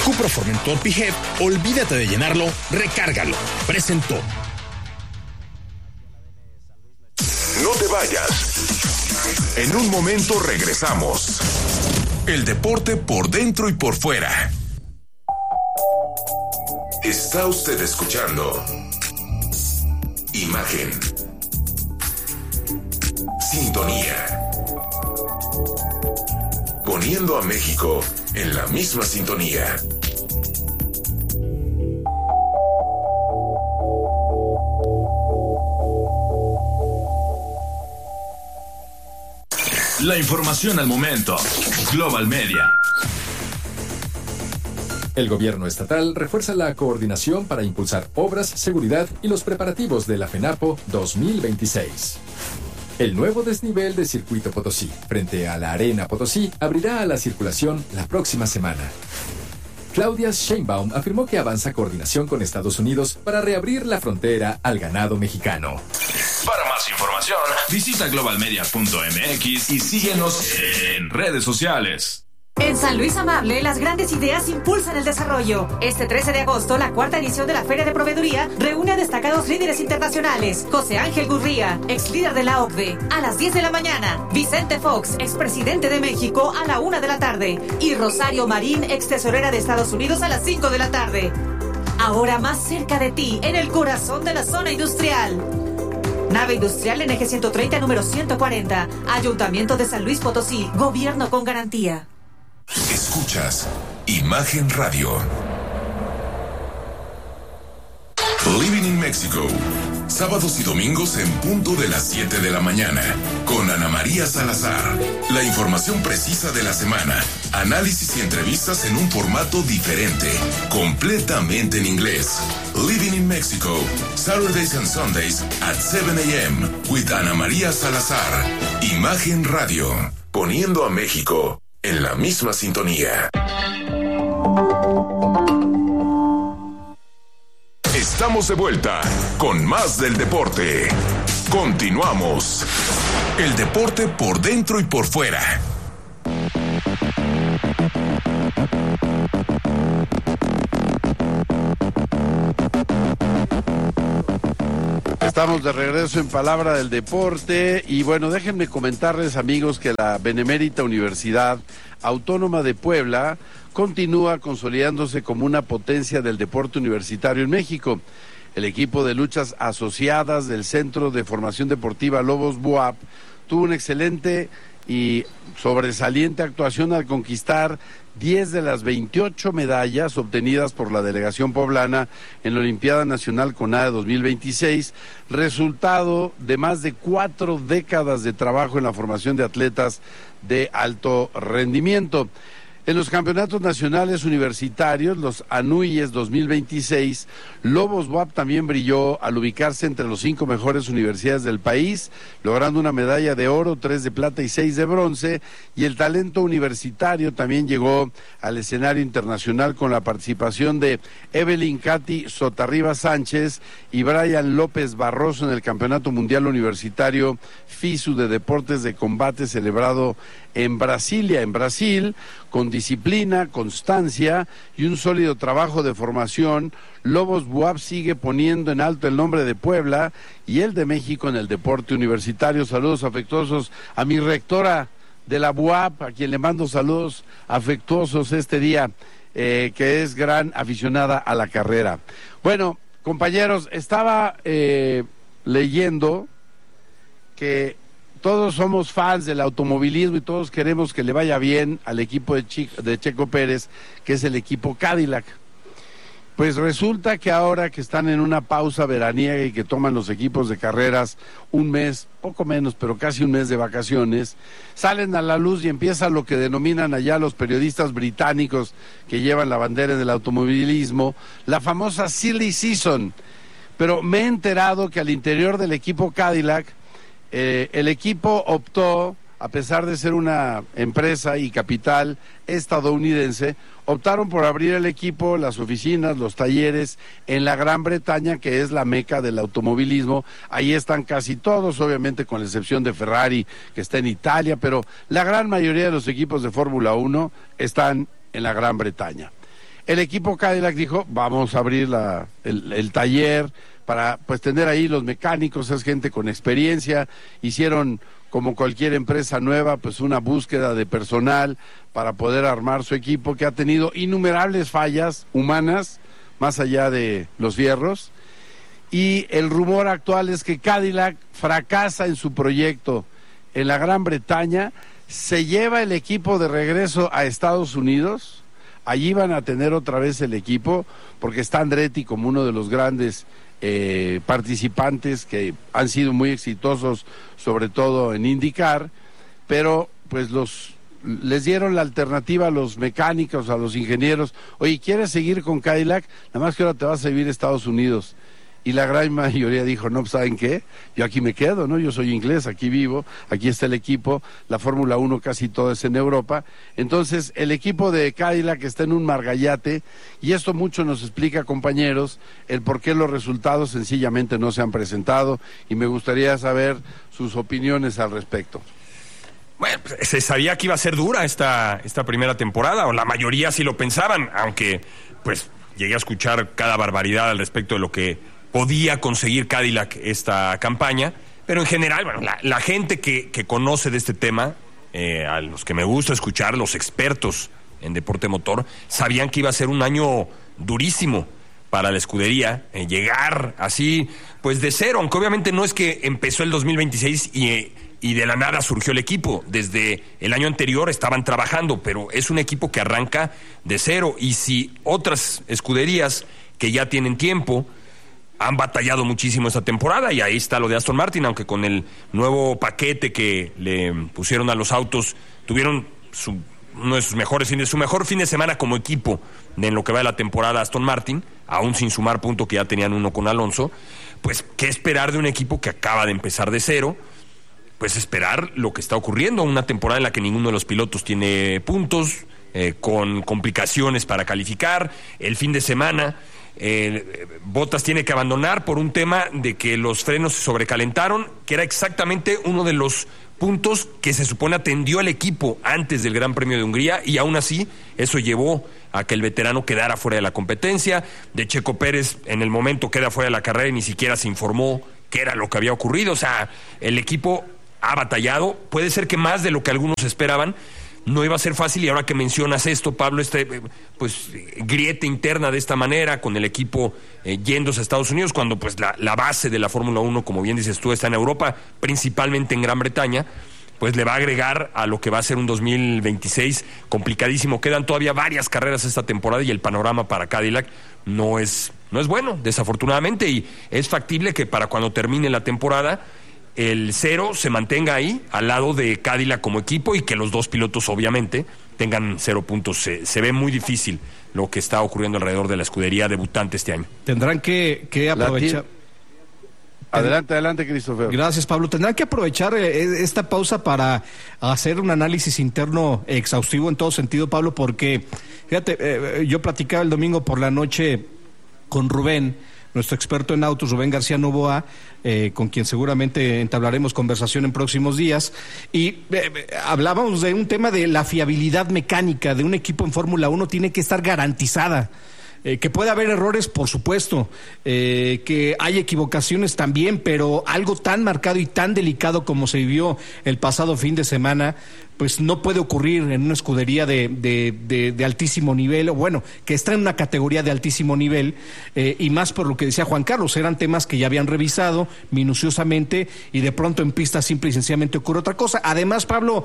Cupra Formentor PHEV, olvídate de llenarlo, recárgalo. Presentó. No te vayas. En un momento regresamos. El deporte por dentro y por fuera. Está usted escuchando Imagen. Sintonía. Poniendo a México en la misma sintonía. La información al momento. Global Media. El gobierno estatal refuerza la coordinación para impulsar obras, seguridad y los preparativos de la FENAPO 2026. El nuevo desnivel de Circuito Potosí, frente a la Arena Potosí, abrirá a la circulación la próxima semana. Claudia Sheinbaum afirmó que avanza coordinación con Estados Unidos para reabrir la frontera al ganado mexicano. Para más información, visita globalmedia.mx y síguenos en redes sociales. En San Luis Amable, las grandes ideas impulsan el desarrollo. Este 13 de agosto, la cuarta edición de la Feria de Proveeduría reúne a destacados líderes internacionales. José Ángel Gurría, ex líder de la OCDE, a las 10 de la mañana. Vicente Fox, expresidente de México, a la 1 de la tarde. Y Rosario Marín, ex tesorera de Estados Unidos, a las 5 de la tarde. Ahora más cerca de ti, en el corazón de la zona industrial. Nave industrial en eje 130, número 140. Ayuntamiento de San Luis Potosí. Gobierno con garantía. Escuchas Imagen Radio. Living in Mexico. Sábados y domingos en punto de las 7 de la mañana. Con Ana María Salazar. La información precisa de la semana. Análisis y entrevistas en un formato diferente. Completamente en inglés. Living in Mexico. Saturdays and Sundays at 7 a.m. with Ana María Salazar. Imagen Radio. Poniendo a México en la misma sintonía. Estamos de vuelta con más del deporte. Continuamos. El deporte por dentro y por fuera. Estamos de regreso en Palabra del Deporte y bueno, déjenme comentarles, amigos, que la Benemérita Universidad Autónoma de Puebla continúa consolidándose como una potencia del deporte universitario en México. El equipo de luchas asociadas del Centro de Formación Deportiva Lobos BUAP tuvo una excelente y sobresaliente actuación al conquistar 10 de las 28 medallas obtenidas por la delegación poblana en la Olimpiada Nacional CONADE 2026, resultado de más de 4 décadas de trabajo en la formación de atletas de alto rendimiento. En los campeonatos nacionales universitarios, los ANUYES 2026, Lobos BUAP también brilló al ubicarse entre los 5 mejores universidades del país, logrando una medalla de oro, 3 de plata y 6 de bronce, y el talento universitario también llegó al escenario internacional con la participación de Evelyn Katy Sotarriba Sánchez y Brian López Barroso en el Campeonato Mundial Universitario FISU de Deportes de Combate celebrado en Brasilia, en Brasil. Con disciplina, constancia y un sólido trabajo de formación, Lobos BUAP sigue poniendo en alto el nombre de Puebla y el de México en el deporte universitario. Saludos afectuosos a mi rectora de la BUAP, a quien le mando saludos afectuosos este día, que es gran aficionada a la carrera. Bueno, compañeros, estaba leyendo que todos somos fans del automovilismo y todos queremos que le vaya bien al equipo de Checo Pérez, que es el equipo Cadillac. Pues resulta que ahora que están en una pausa veraniega y que toman los equipos de carreras un mes, poco menos, pero casi un mes de vacaciones, salen a la luz y empieza lo que denominan allá los periodistas británicos que llevan la bandera del automovilismo, la famosa silly season. Pero me he enterado que al interior del equipo Cadillac, el equipo optó, a pesar de ser una empresa y capital estadounidense, optaron por abrir el equipo, las oficinas, los talleres en la Gran Bretaña, que es la meca del automovilismo. Ahí están casi todos, obviamente con la excepción de Ferrari, que está en Italia, pero la gran mayoría de los equipos de Fórmula 1 están en la Gran Bretaña. el equipo Cadillac dijo, vamos a abrir el taller para pues tener ahí los mecánicos, es gente con experiencia, hicieron como cualquier empresa nueva, pues una búsqueda de personal para poder armar su equipo, que ha tenido innumerables fallas humanas, más allá de los fierros, y el rumor actual es que Cadillac fracasa en su proyecto en la Gran Bretaña, se lleva el equipo de regreso a Estados Unidos, allí van a tener otra vez el equipo, porque está Andretti como uno de los grandes participantes que han sido muy exitosos, sobre todo en IndyCar, pero pues les dieron la alternativa a los mecánicos, a los ingenieros, oye, ¿quieres seguir con Cadillac? Nada más que ahora te vas a vivir a Estados Unidos. Y la gran mayoría dijo, no, ¿saben qué? Yo aquí me quedo, ¿no? Yo soy inglés, aquí vivo, aquí está el equipo, la Fórmula 1 casi todo es en Europa. Entonces, el equipo de Cadillac está en un margallate, y esto mucho nos explica, compañeros, el por qué los resultados sencillamente no se han presentado, y me gustaría saber sus opiniones al respecto. Bueno, se sabía que iba a ser dura esta primera temporada, o la mayoría sí lo pensaban, aunque pues llegué a escuchar cada barbaridad al respecto de lo que podía conseguir Cadillac esta campaña, pero en general, bueno, la gente que conoce de este tema, a los que me gusta escuchar, los expertos en deporte motor, sabían que iba a ser un año durísimo para la escudería, llegar así, pues de cero, aunque obviamente no es que empezó el 2026 y de la nada surgió el equipo. Desde el año anterior estaban trabajando, pero es un equipo que arranca de cero, y si otras escuderías que ya tienen tiempo han batallado muchísimo esta temporada, y ahí está lo de Aston Martin, aunque con el nuevo paquete que le pusieron a los autos, tuvieron uno de sus mejores su mejor fin de semana como equipo en lo que va de la temporada Aston Martin, aún sin sumar punto que ya tenían uno con Alonso. Pues, ¿qué esperar de un equipo que acaba de empezar de cero? Pues esperar lo que está ocurriendo, una temporada en la que ninguno de los pilotos tiene puntos, con complicaciones para calificar. El fin de semana Bottas tiene que abandonar por un tema de que los frenos se sobrecalentaron, que era exactamente uno de los puntos que se supone atendió el equipo antes del Gran Premio de Hungría, y aún así eso llevó a que el veterano quedara fuera de la competencia. De Checo Pérez en el momento queda fuera de la carrera y ni siquiera se informó qué era lo que había ocurrido. O sea, el equipo ha batallado, puede ser que más de lo que algunos esperaban. No iba a ser fácil, y ahora que mencionas esto, Pablo, pues grieta interna de esta manera, con el equipo yéndose a Estados Unidos, cuando pues la base de la Fórmula 1, como bien dices tú, está en Europa, principalmente en Gran Bretaña, pues le va a agregar a lo que va a ser un 2026 complicadísimo. Quedan todavía varias carreras esta temporada, y el panorama para Cadillac no es bueno, desafortunadamente, y es factible que para cuando termine la temporada el cero se mantenga ahí, al lado de Cadillac como equipo, y que los dos pilotos obviamente tengan 0 puntos. Se ve muy difícil lo que está ocurriendo alrededor de la escudería debutante este año. Tendrán que aprovechar. Adelante, Christopher. Gracias, Pablo. Tendrán que aprovechar esta pausa para hacer un análisis interno exhaustivo en todo sentido, Pablo, porque, fíjate, yo platicaba el domingo por la noche con Rubén, nuestro experto en autos, Rubén García Novoa, con quien seguramente entablaremos conversación en próximos días, y hablábamos de un tema de la fiabilidad mecánica de un equipo en Fórmula 1, tiene que estar garantizada. Que puede haber errores, por supuesto, que hay equivocaciones también, pero algo tan marcado y tan delicado como se vivió el pasado fin de semana, pues no puede ocurrir en una escudería de altísimo nivel, o bueno, que está en una categoría de altísimo nivel, y más por lo que decía Juan Carlos, eran temas que ya habían revisado minuciosamente, y de pronto en pista simple y sencillamente ocurre otra cosa. Además, Pablo,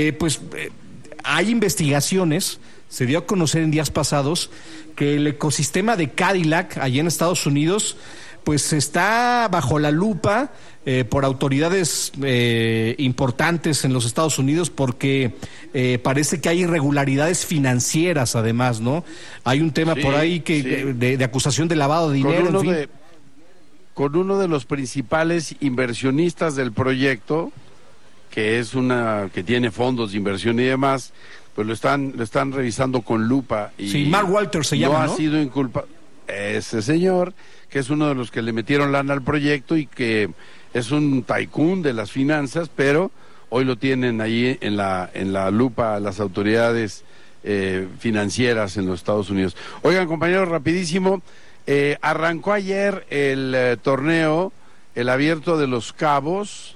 hay investigaciones. Se dio a conocer en días pasados que el ecosistema de Cadillac allá en Estados Unidos pues está bajo la lupa por autoridades importantes en los Estados Unidos, porque parece que hay irregularidades financieras además, ¿no? Hay un tema por ahí que de acusación de lavado de dinero. Con uno de los principales inversionistas del proyecto, que es que tiene fondos de inversión y demás, pues lo están revisando con lupa. Y sí, Mark Walters se llama, ¿no? Ha sido inculpado ese señor, que es uno de los que le metieron lana al proyecto y que es un tycoon de las finanzas, pero hoy lo tienen ahí en la lupa las autoridades financieras en los Estados Unidos. Oigan, compañeros, rapidísimo, arrancó ayer el torneo, el Abierto de los Cabos,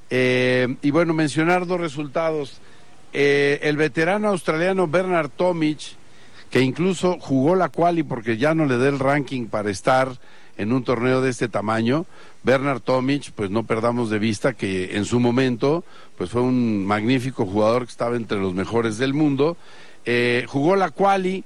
y bueno, mencionar dos resultados. El veterano australiano Bernard Tomic, que incluso jugó la quali porque ya no le da el ranking para estar en un torneo de este tamaño. Bernard Tomic, pues no perdamos de vista que en su momento pues fue un magnífico jugador que estaba entre los mejores del mundo. Jugó la quali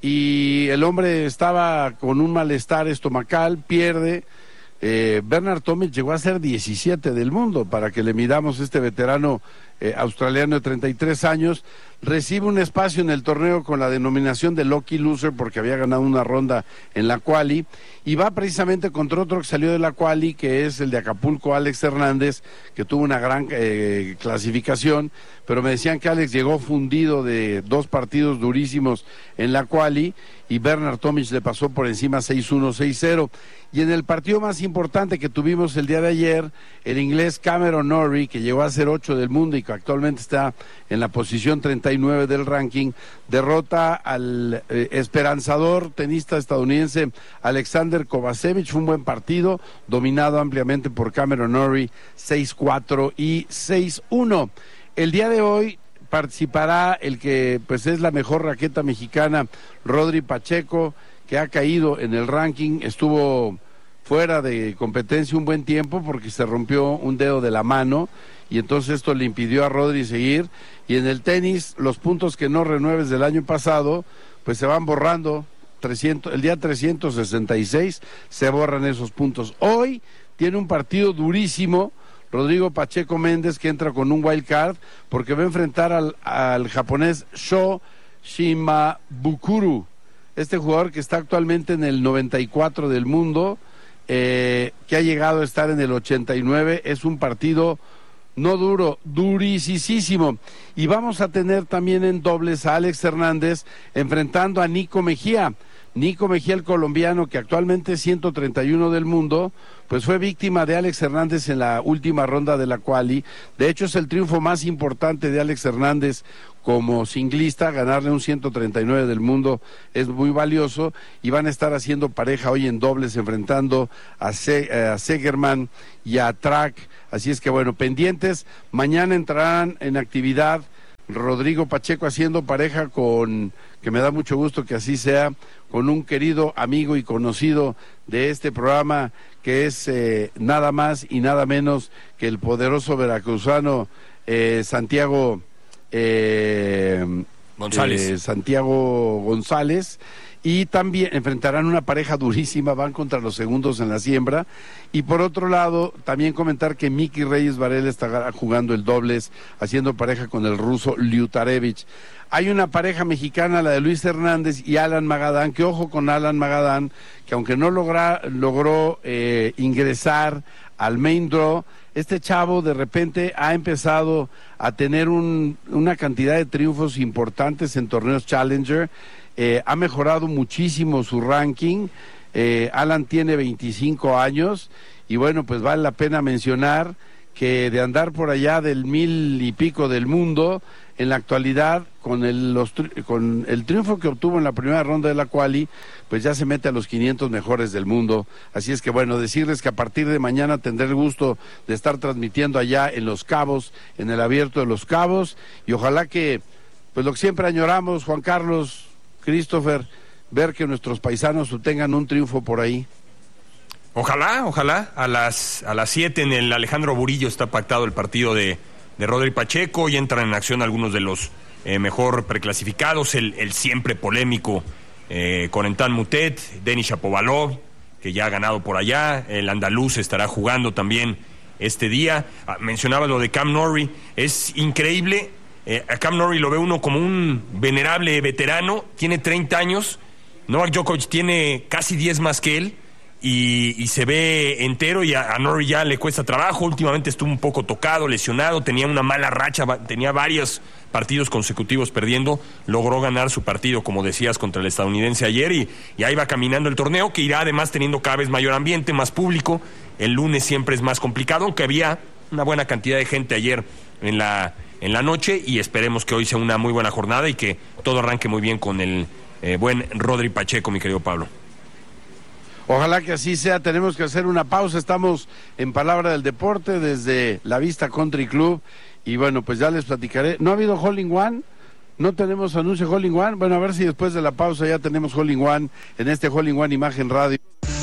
y el hombre estaba con un malestar estomacal, pierde. Bernard Tomic llegó a ser 17 del mundo, para que le midamos este veterano australiano de 33 años. Recibe un espacio en el torneo con la denominación de Lucky Loser porque había ganado una ronda en la quali, y va precisamente contra otro que salió de la quali, que es el de Acapulco, Alex Hernández, que tuvo una gran clasificación, pero me decían que Alex llegó fundido de 2 partidos durísimos en la quali, y Bernard Tomic le pasó por encima 6-1, 6-0. Y en el partido más importante que tuvimos el día de ayer, el inglés Cameron Norrie, que llegó a ser 8 del mundo y que actualmente está en la posición 39 del ranking, derrota al esperanzador tenista estadounidense Alexander Kovacevic. Fue un buen partido, dominado ampliamente por Cameron Norrie, 6-4 y 6-1. El día de hoy participará el que pues es la mejor raqueta mexicana, Rodri Pacheco, que ha caído en el ranking, estuvo fuera de competencia un buen tiempo porque se rompió un dedo de la mano, y entonces esto le impidió a Rodri seguir. Y en el tenis, los puntos que no renueves del año pasado, pues se van borrando. El día 366 se borran esos puntos. Hoy tiene un partido durísimo Rodrigo Pacheco Méndez, que entra con un wild card porque va a enfrentar al japonés Sho Shimabukuro, este jugador que está actualmente en el 94 del mundo, que ha llegado a estar en el 89. Es un partido no duro, durisísimo. Y vamos a tener también en dobles a Alex Hernández enfrentando a Nico Mejía. Nico Mejía, el colombiano, que actualmente es 131 del mundo, pues fue víctima de Alex Hernández en la última ronda de la quali. De hecho, es el triunfo más importante de Alex Hernández como singlista. Ganarle un 139 del mundo es muy valioso, y van a estar haciendo pareja hoy en dobles, enfrentando a Segerman y a Track. Así es que bueno, pendientes. Mañana entrarán en actividad Rodrigo Pacheco haciendo pareja con, que me da mucho gusto que así sea, con un querido amigo y conocido de este programa, que es nada más y nada menos que el poderoso veracruzano Santiago González. Y también enfrentarán una pareja durísima, van contra los segundos en la siembra. Y por otro lado, también comentar que Miki Reyes Varela está jugando el dobles, haciendo pareja con el ruso Liutarevich. Hay una pareja mexicana, la de Luis Hernández y Alan Magadán, que ojo con Alan Magadán, que aunque no logró ingresar al main draw, este chavo de repente ha empezado a tener una cantidad de triunfos importantes en torneos Challenger. Ha mejorado muchísimo su ranking. Alan tiene 25 años y bueno, pues vale la pena mencionar que de andar por allá del 1000 y pico del mundo, en la actualidad, con el triunfo que obtuvo en la primera ronda de la quali, pues ya se mete a los 500 mejores del mundo. Así es que bueno, decirles que a partir de mañana tendré el gusto de estar transmitiendo allá en Los Cabos, en el Abierto de Los Cabos, y ojalá que, pues lo que siempre añoramos, Juan Carlos, Christopher, ver que nuestros paisanos tengan un triunfo por ahí. Ojalá. A las 7 en el Alejandro Burillo está pactado el partido de Rodri Pacheco, y entran en acción algunos de los mejor preclasificados, el siempre polémico Corentin Moutet, Denis Shapovalov, que ya ha ganado por allá, el andaluz estará jugando también este día. Mencionaba lo de Cam Norrie, es increíble. A Cam Norrie lo ve uno como un venerable veterano, tiene 30 años, Novak Djokovic tiene casi 10 más que él, y se ve entero, y a Norrie ya le cuesta trabajo. Últimamente estuvo un poco tocado, lesionado, tenía una mala racha, tenía varios partidos consecutivos perdiendo. Logró ganar su partido, como decías, contra el estadounidense ayer, y ahí va caminando el torneo, que irá además teniendo cada vez mayor ambiente, más público. El lunes siempre es más complicado, aunque había una buena cantidad de gente ayer en la en la noche, y esperemos que hoy sea una muy buena jornada y que todo arranque muy bien con el buen Rodri Pacheco, mi querido Pablo. Ojalá que así sea. Tenemos que hacer una pausa. Estamos en Palabra del Deporte desde La Vista Country Club. Y bueno, pues ya les platicaré. ¿No ha habido Hole in One? ¿No tenemos anuncio Hole in One? Bueno, a ver si después de la pausa ya tenemos Hole in One en este Hole in One Imagen Radio.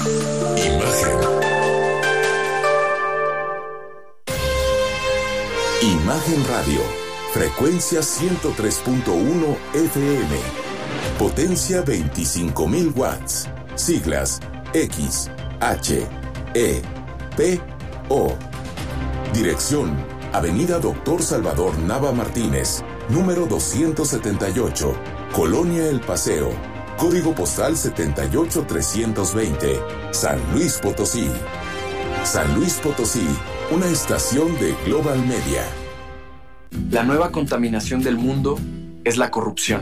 Imagen Radio. Frecuencia 103.1 FM. Potencia 25.000 watts. Siglas X, H, E, P, O. Dirección: Avenida Doctor Salvador Nava Martínez, número 278, Colonia El Paseo. Código postal 78320, San Luis Potosí. San Luis Potosí, una estación de Global Media. La nueva contaminación del mundo es la corrupción.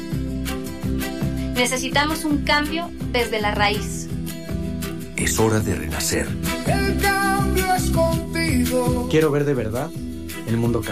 Necesitamos un cambio desde la raíz. Es hora de renacer. El cambio es contigo. Quiero ver de verdad el mundo cambiar.